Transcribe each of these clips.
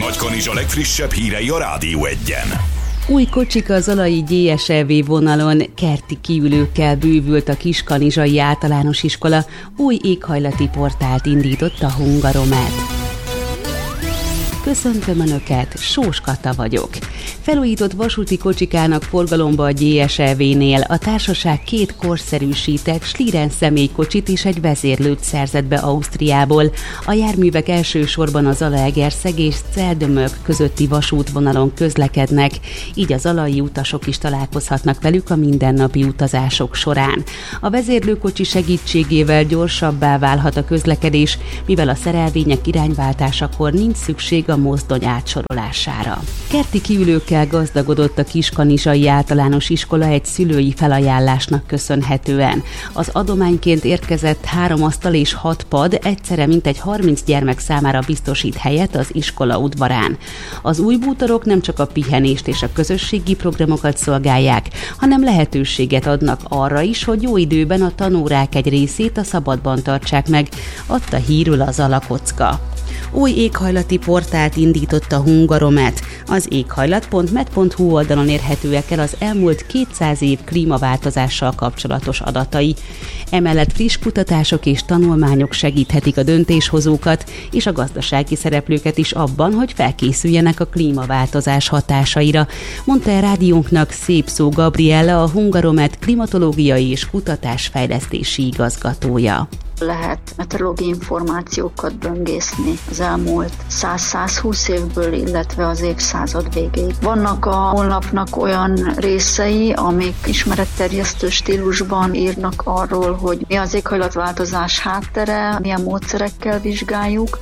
Nagykanizsa legfrissebb hírei a Rádió 1-en. Új kocsik a Zalai GSLV vonalon, kerti kiülőkkel bővült a Kiskanizsai Általános Iskola, új éghajlati portált indított a Hungaromet. Köszöntöm Önöket, Sós Kata vagyok. Felújított vasúti kocsikának forgalomba a GSLV-nél a társaság 2 korszerűsített Schlieren személykocsit és egy vezérlőt szerzett be Ausztriából. A járművek elsősorban a Zalaegerszeg és Celdömök közötti vasútvonalon közlekednek, így a zalai utasok is találkozhatnak velük a mindennapi utazások során. A vezérlőkocsi segítségével gyorsabbá válhat a közlekedés, mivel a szerelvények irányváltásakor nincs szükség a mozdony átsorolására. Kerti kiülőkkel gazdagodott a Kiskanizsai Általános Iskola egy szülői felajánlásnak köszönhetően. Az adományként érkezett 3 asztal és 6 pad egyszerre mintegy 30 gyermek számára biztosít helyet az iskola udvarán. Az új bútorok nem csak a pihenést és a közösségi programokat szolgálják, hanem lehetőséget adnak arra is, hogy jó időben a tanórák egy részét a szabadban tartsák meg, adta hírül az Alakocka. Új éghajlati portált indított a Hungaromet. Az éghajlat.med.hu oldalon érhetőek el az elmúlt 200 év klímaváltozással kapcsolatos adatai. Emellett friss kutatások és tanulmányok segíthetik a döntéshozókat és a gazdasági szereplőket is abban, hogy felkészüljenek a klímaváltozás hatásaira, mondta a rádiónknak Szépszó Gabriella, a Hungaromet klimatológiai és kutatásfejlesztési igazgatója. Lehet meteorológiai információkat böngészni az elmúlt 100-120 évből, illetve az évszázad végéig. Vannak a honlapnak olyan részei, amik ismeretterjesztő stílusban írnak arról, hogy mi az éghajlatváltozás háttere, milyen módszerekkel vizsgáljuk.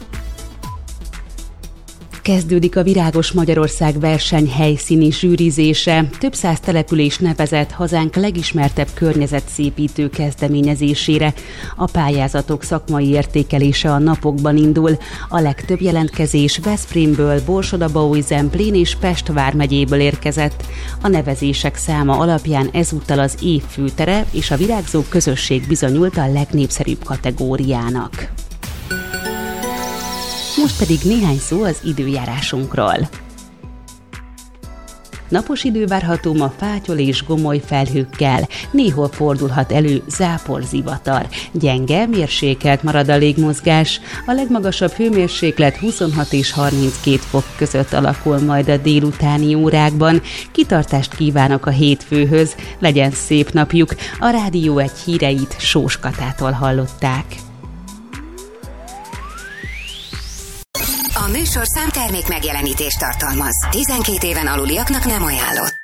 Kezdődik a Virágos Magyarország verseny helyszíni zsűrizése. Több 100 település nevezett hazánk legismertebb környezetszépítő kezdeményezésére. A pályázatok szakmai értékelése a napokban indul. A legtöbb jelentkezés Veszprémből, Borsod-Abaúj-Zemplén és Pest vármegyéből érkezett. A nevezések száma alapján ezúttal az év főtere és a virágzó közösség bizonyult a legnépszerűbb kategóriának. Most pedig néhány szó az időjárásunkról. Napos idő várható ma fátyol és gomoly felhőkkel, néhol fordulhat elő záporzivatar. Gyenge, mérsékelt marad a légmozgás, a legmagasabb hőmérséklet 26 és 32 fok között alakul majd a délutáni órákban. Kitartást kívánok a hétfőhöz, legyen szép napjuk, a Rádió 1 híreit Sós Katától hallották. A műsorszám termék megjelenítést tartalmaz. 12 éven aluliaknak nem ajánlott.